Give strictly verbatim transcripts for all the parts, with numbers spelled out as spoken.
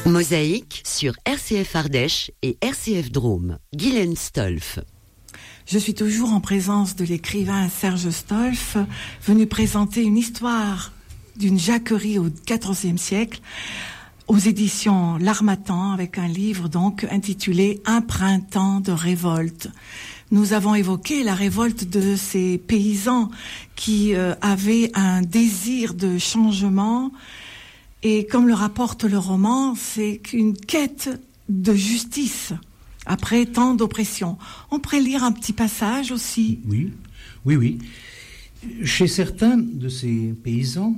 Mosaïque sur R C F Ardèche et R C F Drôme. Guylaine Stolf. Je suis toujours en présence de l'écrivain Serge Stolf, venu présenter une histoire d'une jacquerie au quatorzième siècle, aux éditions L'Harmattan, avec un livre donc intitulé « Un printemps de révolte ». Nous avons évoqué la révolte de ces paysans qui euh, avaient un désir de changement, et comme le rapporte le roman, c'est qu'une quête de justice après tant d'oppression. On pourrait lire un petit passage aussi. Oui, oui, oui. Chez certains de ces paysans,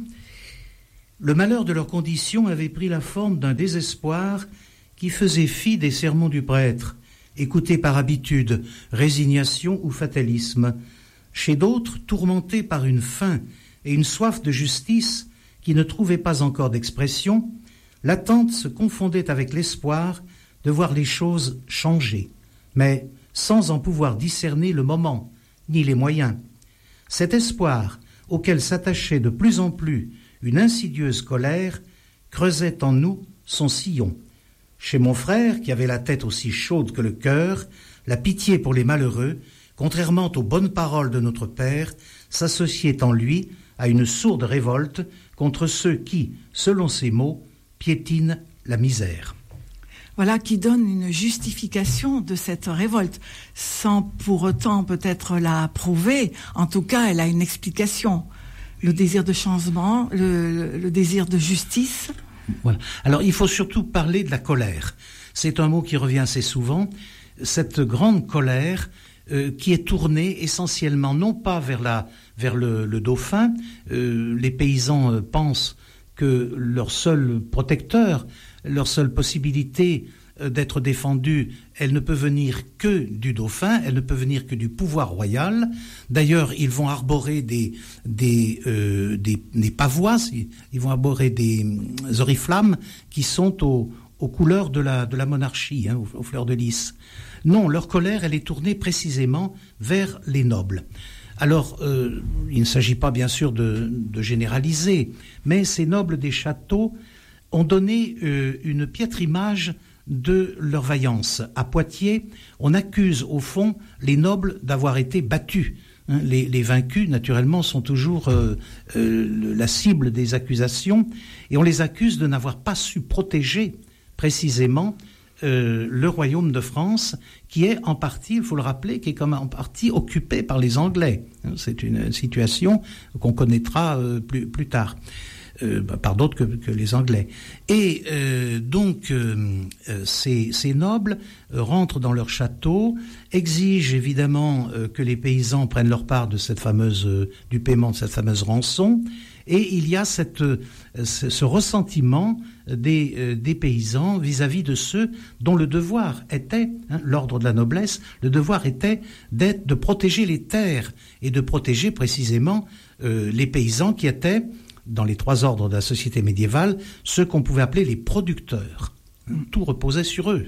le malheur de leur condition avait pris la forme d'un désespoir qui faisait fi des sermons du prêtre, écoutés par habitude, résignation ou fatalisme. Chez d'autres, tourmentés par une faim et une soif de justice qui ne trouvaient pas encore d'expression, l'attente se confondait avec l'espoir de voir les choses changer, mais sans en pouvoir discerner le moment, ni les moyens. Cet espoir, auquel s'attachait de plus en plus une insidieuse colère, creusait en nous son sillon. Chez mon frère, qui avait la tête aussi chaude que le cœur, la pitié pour les malheureux, contrairement aux bonnes paroles de notre Père, s'associait en lui à une sourde révolte contre ceux qui, selon ses mots, piétinent la misère. Voilà qui donne une justification de cette révolte, sans pour autant peut-être la prouver. En tout cas, elle a une explication. Le désir de changement, le, le désir de justice. Voilà. Alors, il faut surtout parler de la colère. C'est un mot qui revient assez souvent. Cette grande colère euh, qui est tournée essentiellement non pas vers la vers le, le dauphin. Euh, les paysans euh, pensent que leur seul protecteur, leur seule possibilité euh, d'être défendus, elle ne peut venir que du dauphin, elle ne peut venir que du pouvoir royal. D'ailleurs, ils vont arborer des des euh, des, des pavois, ils vont arborer des euh, oriflammes qui sont aux, aux couleurs de la de la monarchie, hein, aux, aux fleurs de lys. Non, leur colère, elle est tournée précisément vers les nobles. Alors, euh, il ne s'agit pas bien sûr de, de généraliser, mais ces nobles des châteaux ont donné euh, une piètre image de leur vaillance. À Poitiers, on accuse au fond les nobles d'avoir été battus. Hein, les, les vaincus, naturellement, sont toujours euh, euh, la cible des accusations, et on les accuse de n'avoir pas su protéger précisément Euh, le royaume de France, qui est en partie, il faut le rappeler, qui est comme en partie occupé par les Anglais. C'est une situation qu'on connaîtra euh, plus, plus tard, euh, bah, par d'autres que, que les Anglais. Et euh, donc, euh, ces, ces nobles euh, rentrent dans leur château, exigent évidemment euh, que les paysans prennent leur part de cette fameuse, euh, du paiement de cette fameuse rançon, et il y a cette, euh, ce, ce ressentiment Des, euh, des paysans vis-à-vis de ceux dont le devoir était, hein, l'ordre de la noblesse, le devoir était d'être, de protéger les terres et de protéger précisément euh, les paysans qui étaient, dans les trois ordres de la société médiévale, ceux qu'on pouvait appeler les producteurs. Tout reposait sur eux.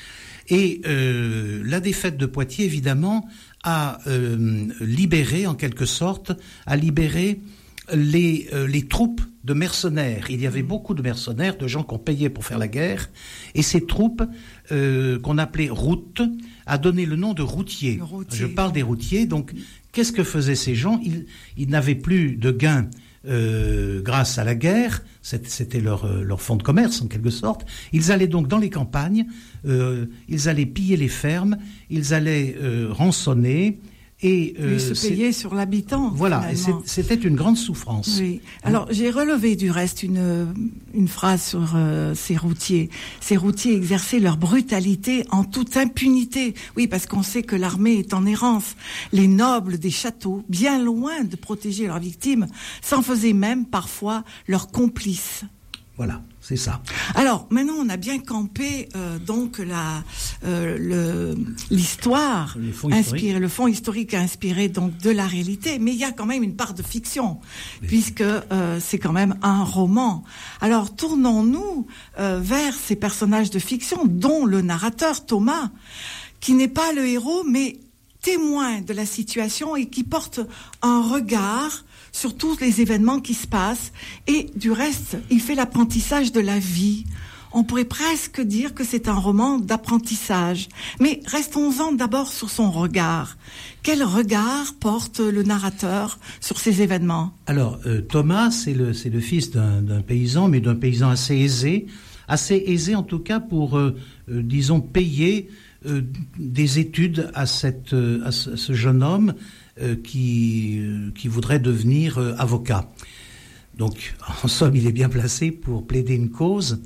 Et euh, la défaite de Poitiers, évidemment, a euh, libéré, en quelque sorte, a libéré Les, euh, les troupes de mercenaires. Il y avait beaucoup de mercenaires, de gens qu'on payait pour faire la guerre, et ces troupes euh, qu'on appelait routes a donné le nom de routiers. routier. Je parle des routiers. Donc, qu'est-ce que faisaient ces gens? Ils, ils n'avaient plus de gains euh, grâce à la guerre. C'était leur, leur fonds de commerce, en quelque sorte. Ils allaient donc dans les campagnes, euh, ils allaient piller les fermes, ils allaient euh, rançonner. Et euh, se payer sur l'habitant. Voilà, et c'était une grande souffrance. Oui. Alors, j'ai relevé du reste une, une phrase sur euh, ces routiers. Ces routiers exerçaient leur brutalité en toute impunité. Oui, parce qu'on sait que l'armée est en errance. Les nobles des châteaux, bien loin de protéger leurs victimes, s'en faisaient même parfois leurs complices. Voilà, c'est ça. Alors, maintenant, on a bien campé euh, donc la euh, le l'histoire inspirée, le fond historique inspiré donc de la réalité, mais il y a quand même une part de fiction, oui. puisque euh, c'est quand même un roman. Alors, tournons-nous euh, vers ces personnages de fiction, dont le narrateur Thomas, qui n'est pas le héros, mais témoin de la situation et qui porte un regard sur tous les événements qui se passent. Et du reste, il fait l'apprentissage de la vie. On pourrait presque dire que c'est un roman d'apprentissage. Mais restons-en d'abord sur son regard. Quel regard porte le narrateur sur ces événements ? Alors, euh, Thomas, c'est le, c'est le fils d'un, d'un paysan, mais d'un paysan assez aisé, assez aisé en tout cas pour, euh, euh, disons, payer euh, des études à, cette, euh, à ce, ce jeune homme euh, qui, euh, qui voudrait devenir euh, avocat. Donc, en somme, il est bien placé pour plaider une cause.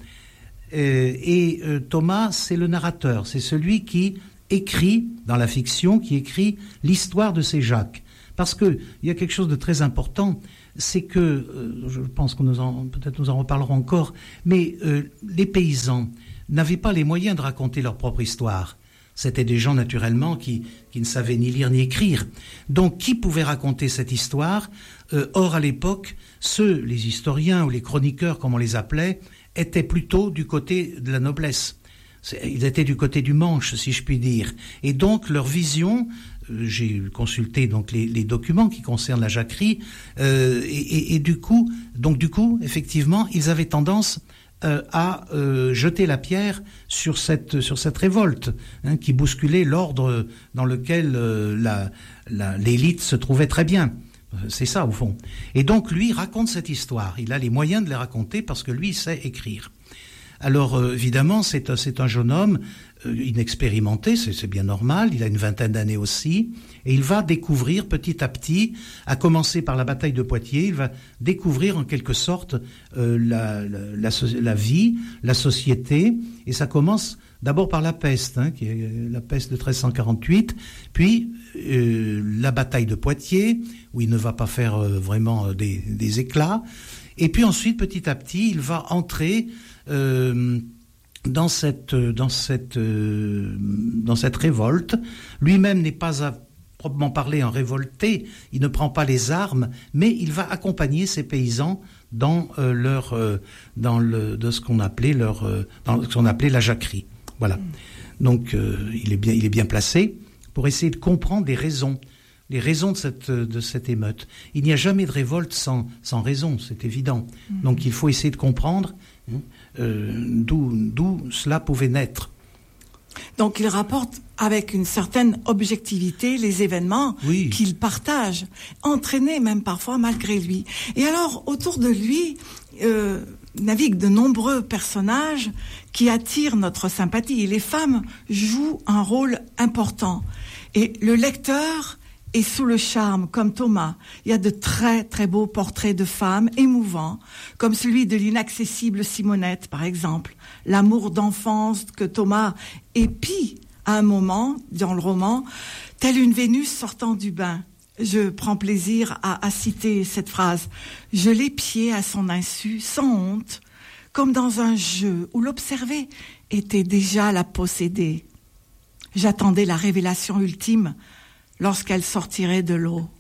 Euh, et euh, Thomas, c'est le narrateur, c'est celui qui écrit, dans la fiction, qui écrit l'histoire de ces Jacques. Parce que il y a quelque chose de très important, c'est que, euh, je pense que nous en, peut-être nous en reparlerons encore, mais euh, les paysans n'avaient pas les moyens de raconter leur propre histoire. C'était des gens, naturellement, qui, qui ne savaient ni lire ni écrire. Donc, qui pouvait raconter cette histoire ? euh, Or, à l'époque, ceux, les historiens ou les chroniqueurs, comme on les appelait, étaient plutôt du côté de la noblesse. Ils étaient du côté du manche, si je puis dire. Et donc, leur vision, euh, j'ai consulté donc les, les documents qui concernent la jacquerie, euh, et, et, et du coup, donc du coup, effectivement, ils avaient tendance euh, à euh, jeter la pierre sur cette sur cette révolte, hein, qui bousculait l'ordre dans lequel euh, la, la, l'élite se trouvait très bien. C'est ça, au fond. Et donc, lui raconte cette histoire. Il a les moyens de les raconter parce que lui, il sait écrire. Alors, euh, évidemment, c'est, c'est un jeune homme euh, inexpérimenté, c'est, c'est bien normal, il a une vingtaine d'années aussi, et il va découvrir petit à petit, à commencer par la bataille de Poitiers, il va découvrir en quelque sorte euh, la, la, la, la vie, la société, et ça commence d'abord par la peste, hein, qui est la peste de treize cent quarante-huit, puis euh, la bataille de Poitiers, où il ne va pas faire euh, vraiment euh, des, des éclats, et puis ensuite, petit à petit, il va entrer Euh, dans cette dans cette euh, dans cette révolte. Lui-même n'est pas à proprement parler un révolté, il ne prend pas les armes, mais il va accompagner ces paysans dans euh, leur euh, dans le de ce qu'on appelait leur euh, dans ce qu'on appelait la jacquerie. Voilà. Donc euh, il est bien il est bien placé pour essayer de comprendre les raisons les raisons de cette, de cette émeute. Il n'y a jamais de révolte sans, sans raison, c'est évident. Mmh. Donc il faut essayer de comprendre hein, euh, d'où, d'où cela pouvait naître. Donc il rapporte avec une certaine objectivité les événements oui. qu'il partage, entraînés même parfois malgré lui. Et alors, autour de lui, euh, naviguent de nombreux personnages qui attirent notre sympathie. Et les femmes jouent un rôle important. Et le lecteur et sous le charme, comme Thomas, il y a de très très beaux portraits de femmes émouvants, comme celui de l'inaccessible Simonette, par exemple. L'amour d'enfance que Thomas épie à un moment, dans le roman, telle une Vénus sortant du bain. Je prends plaisir à, à citer cette phrase. Je l'épiais à son insu, sans honte, comme dans un jeu où l'observer était déjà la posséder. J'attendais la révélation ultime lorsqu'elle sortirait de l'eau.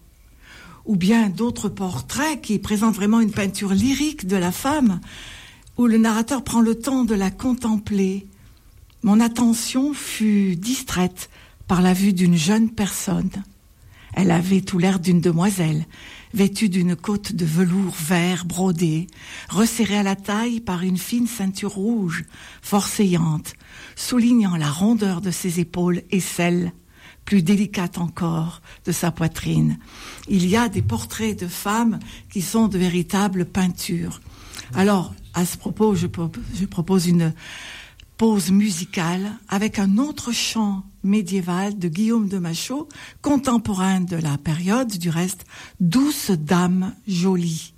Ou bien d'autres portraits qui présentent vraiment une peinture lyrique de la femme, où le narrateur prend le temps de la contempler. Mon attention fut distraite par la vue d'une jeune personne. Elle avait tout l'air d'une demoiselle, vêtue d'une cotte de velours vert brodé, resserrée à la taille par une fine ceinture rouge, forceillante, soulignant la rondeur de ses épaules et celle plus délicate encore, de sa poitrine. Il y a des portraits de femmes qui sont de véritables peintures. Alors, à ce propos, je, pro- je propose une pause musicale avec un autre chant médiéval de Guillaume de Machaut, contemporain de la période, du reste, Douce dame jolie.